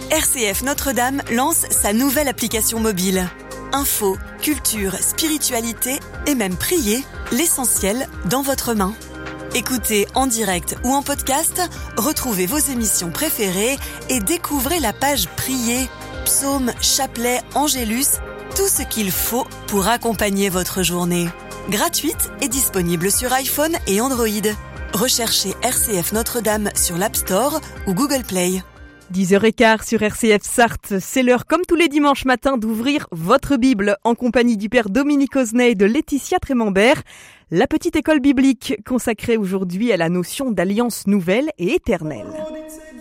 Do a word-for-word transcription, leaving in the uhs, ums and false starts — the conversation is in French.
R C F Notre-Dame lance sa nouvelle application mobile. Info, culture, spiritualité et même prier, l'essentiel dans votre main. Écoutez en direct ou en podcast, retrouvez vos émissions préférées et découvrez la page Prier, psaumes, chapelets, angélus, tout ce qu'il faut pour accompagner votre journée. Gratuite et disponible sur iPhone et Android. Recherchez R C F Notre-Dame sur l'App Store ou Google Play. dix heures quinze sur R C F Sarthe, c'est l'heure comme tous les dimanches matins d'ouvrir votre Bible en compagnie du Père Dominique Osnay et de Laetitia Trémembert. La petite école biblique consacrée aujourd'hui à la notion d'alliance nouvelle et éternelle.